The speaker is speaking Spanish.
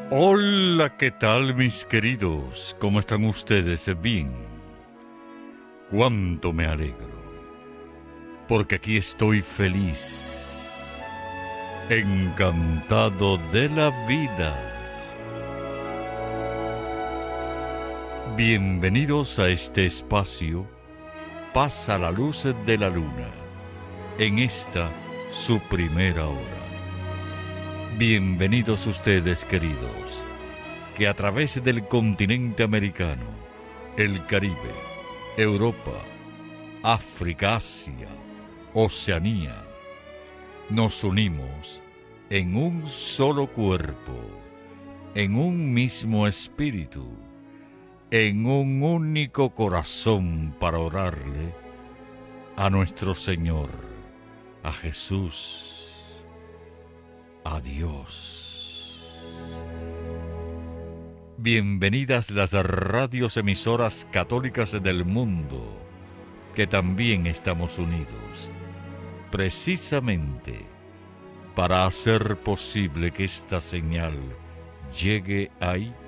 Hola, ¿qué tal mis queridos? ¿Cómo están ustedes? Bien. Cuánto me alegro, porque aquí estoy feliz, encantado de la vida. Bienvenidos a este espacio, Pasa la luz de la luna, en esta su primera hora. Bienvenidos ustedes, queridos, que a través del continente americano, el Caribe, Europa, África, Asia, Oceanía, nos unimos en un solo cuerpo, en un mismo espíritu, en un único corazón para orarle a nuestro Señor, a Jesús, a Dios. Bienvenidas las radios emisoras católicas del mundo, que también estamos unidos, precisamente para hacer posible que esta señal llegue ahí